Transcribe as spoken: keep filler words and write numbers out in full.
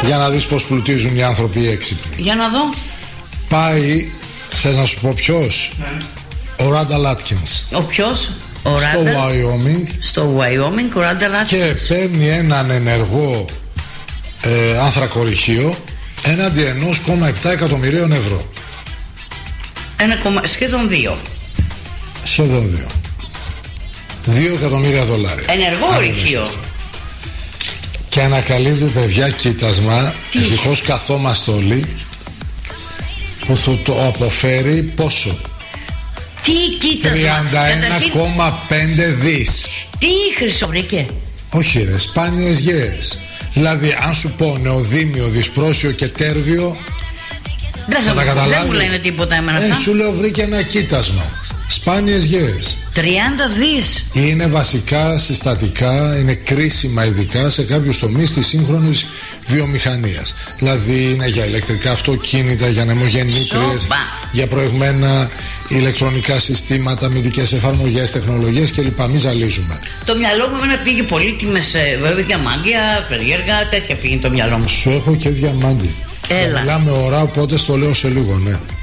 Για να δεις πως πλουτίζουν οι άνθρωποι έξυπνοι. Για να δω. Πάει, θες να σου πω ποιος? Ναι. Ο Ράνταλ Άτκινς. Ο ποιος? Ο στο Wyoming. Στο Wyoming, ο Ράνταλ Άτκινς. Και παίρνει έναν ενεργό ε, άνθρακορυχείο έναντι ενός κόμμα επτά εκατομμυρίων ευρώ. Ένα κομμα... Σχεδόν δύο. Σχεδόν δύο. Δύο εκατομμύρια δολάρια. Ενεργό ορυχείο. Και ανακαλύπτει, παιδιά, κοίτασμα. Ευτυχώς καθόμαστε όλοι. Που θα το αποφέρει πόσο? Τι κοίτασμα? τριάντα ένα κόμμα πέντε δις. Τι χρυσό βρήκε? Όχι ρε, σπάνιες γέες. Δηλαδή αν σου πω νεοδύμιο, δυσπρόσιο και τέρβιο, δεν θα τα καταλάβεις. Δεν μου λένε τίποτα εμένα αυτά. Ε, σου λέω βρήκε ένα κοίτασμα. Σπάνιες γέες. τριάντα δις. Είναι βασικά συστατικά, είναι κρίσιμα ειδικά σε κάποιους τομείς της σύγχρονης βιομηχανίας. Δηλαδή είναι για ηλεκτρικά αυτοκίνητα, για νεμογεννήτριες, για προηγμένα ηλεκτρονικά συστήματα, αμυντικές εφαρμογές, τεχνολογίες κλπ. Μη ζαλίζουμε. Το μυαλό μου εμένα πήγε πολύτιμες, βέβαια, διαμάντια, περίεργα, τέτοια πήγε το μυαλό μου. Σου έχω και διαμάντι. Έλα. Μιλάμε ώρα, οπότε στο λέω σε λίγο, ναι.